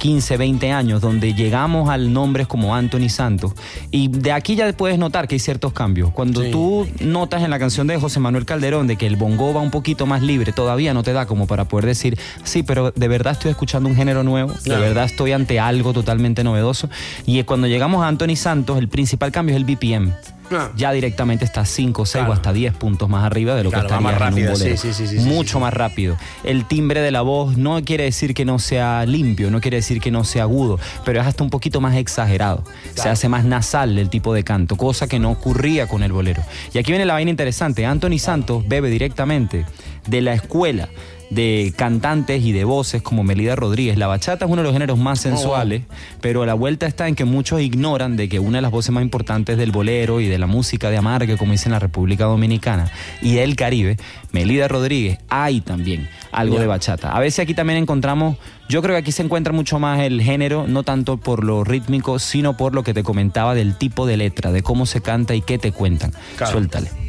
15, 20 años, donde llegamos al nombres como Anthony Santos, y de aquí ya puedes notar que hay ciertos cambios. Cuando tú notas en la canción de José Manuel Calderón de que el bongo va un poquito más libre, todavía no te da como para poder decir, sí, pero de verdad estoy escuchando un género nuevo, de verdad estoy ante algo totalmente novedoso. Y cuando llegamos a Anthony Santos, el principal cambio es el BPM. Ya directamente está 5, 6 o hasta 10 puntos más arriba de lo que estaría más rápido, en un bolero. Mucho más rápido. El timbre de la voz no quiere decir que no sea limpio, no quiere decir que no sea agudo, pero es hasta un poquito más exagerado. Se hace más nasal el tipo de canto, cosa que no ocurría con el bolero. Y aquí viene la vaina interesante. Anthony Santos bebe directamente de la escuela de cantantes y de voces como Melida Rodríguez. La bachata es uno de los géneros más sensuales, pero la vuelta está en que muchos ignoran de que una de las voces más importantes del bolero y de la música de amargue, como dice en la República Dominicana y del Caribe, Melida Rodríguez, hay también algo de bachata. A veces aquí también encontramos, yo creo que aquí se encuentra mucho más el género, no tanto por lo rítmico, sino por lo que te comentaba del tipo de letra, de cómo se canta y qué te cuentan. Suéltale.